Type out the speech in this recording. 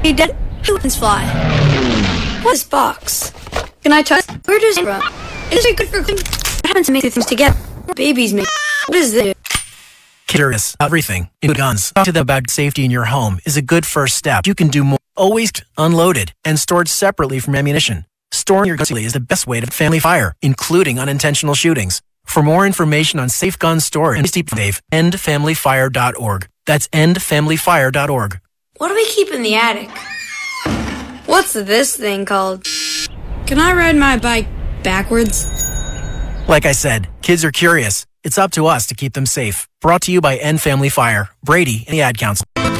Hey, Dad, humans fly. What's this box? Can I touch? Where does it from? Is it good for cooking? What happens to make things together? Babies make. What is this? Curious everything, including guns. Talk to them about safety in your home is a good first step. You can do more. Always unloaded and stored separately from ammunition. Storing your guns is the best way to family fire, including unintentional shootings. For more information on safe gun storage and safe, endfamilyfire.org. That's endfamilyfire.org. What do we keep in the attic? What's this thing called? Can I ride my bike backwards? Like I said, kids are curious. It's up to us to keep them safe. Brought to you by End Family Fire, Brady, and the Ad Council.